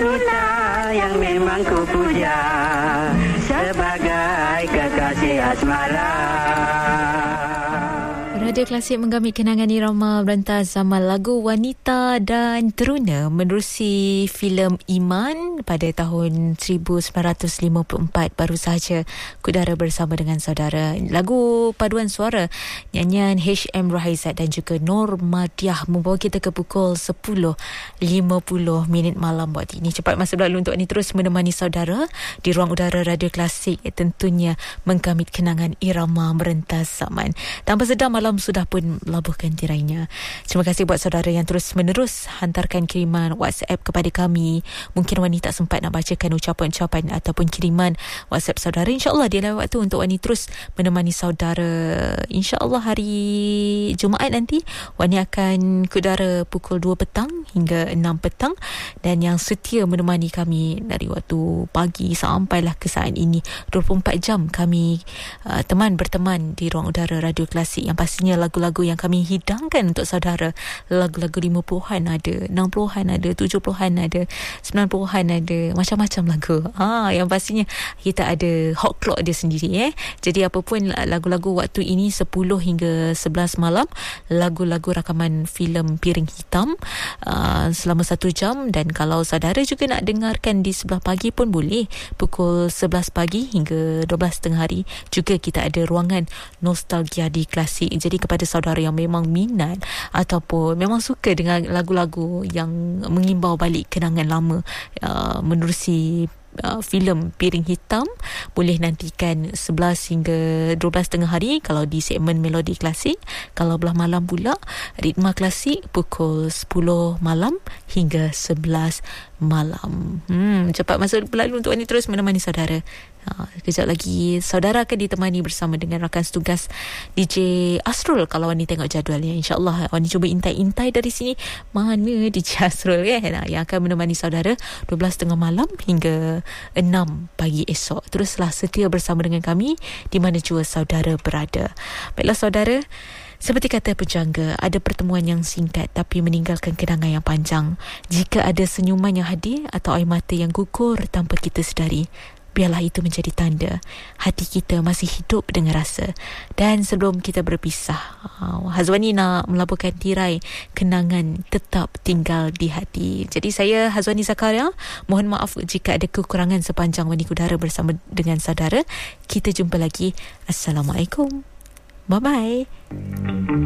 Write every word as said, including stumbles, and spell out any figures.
wanita yang memang ku puja sebagai kekasih asmara. Radio Klasik menggamit kenangan irama berantas zaman lagu Wanita dan Teruna menerusi filem Iman pada tahun seribu sembilan ratus lima puluh empat. Baru sahaja kudara bersama dengan saudara. Lagu paduan suara nyanyian H M Rahaizat dan juga Nur Madiah membawa kita ke pukul sepuluh lima puluh minit malam waktu ini. Cepat masa berlalu untuk ini terus menemani saudara di ruang udara Radio Klasik, tentunya menggamit kenangan irama merentas zaman. Tanpa sedar malam sudah pun labuhkan tirainya. Terima kasih buat saudara yang terus menerus hantarkan kiriman WhatsApp kepada kami. Mungkin Wani tak sempat nak bacakan ucapan-ucapan ataupun kiriman WhatsApp saudara. InsyaAllah dia lain waktu untuk Wani terus menemani saudara. InsyaAllah hari Jumaat nanti Wani akan kudara pukul dua petang hingga enam petang, dan yang setia menemani kami dari waktu pagi sampailah ke saat ini dua puluh empat jam kami uh, teman berteman di ruang udara Radio Klasik, yang pasti lagu-lagu yang kami hidangkan untuk saudara. Lagu-lagu lima puluhan ada, enam puluhan ada, tujuh puluhan ada, sembilan puluhan ada, macam-macam lagu. Ha, yang pastinya kita ada hot clock dia sendiri eh. Jadi apapun lagu-lagu waktu ini sepuluh hingga sebelas malam, lagu-lagu rakaman filem Piring Hitam uh, selama satu jam. Dan kalau saudara juga nak dengarkan di sebelah pagi pun boleh, pukul sebelas pagi hingga dua belas tengah hari juga kita ada ruangan Nostalgia di Klasik. Jadi kepada saudara yang memang minat ataupun memang suka dengan lagu-lagu yang mengimbau balik kenangan lama uh, menerusi Uh, filem Piring Hitam, boleh nantikan sebelas hingga dua belas tengah hari kalau di segmen Melodi Klasik. Kalau belah malam pula Ritma Klasik pukul sepuluh malam hingga sebelas malam. Hmm, cepat masa berlalu untuk ini terus menemani saudara. Ha, kejap lagi saudara akan ditemani bersama dengan rakan setugas D J Asrul. Kalau Wani tengok jadualnya, InsyaAllah Wani cuba intai-intai dari sini mana D J Asrul kan, ha, yang akan menemani saudara dua belas tengah malam hingga enam pagi esok. Teruslah setia bersama dengan kami di mana jua saudara berada. Baiklah saudara, seperti kata pejangga, ada pertemuan yang singkat tapi meninggalkan kenangan yang panjang. Jika ada senyuman yang hadir atau air mata yang gugur tanpa kita sedari, biarlah itu menjadi tanda hati kita masih hidup dengan rasa. Dan sebelum kita berpisah, uh, Hazwani nak melaburkan tirai kenangan tetap tinggal di hati. Jadi saya Hazwani Zakaria, mohon maaf jika ada kekurangan sepanjang Wani Kudara bersama dengan saudara. Kita jumpa lagi. Assalamualaikum. Bye-bye.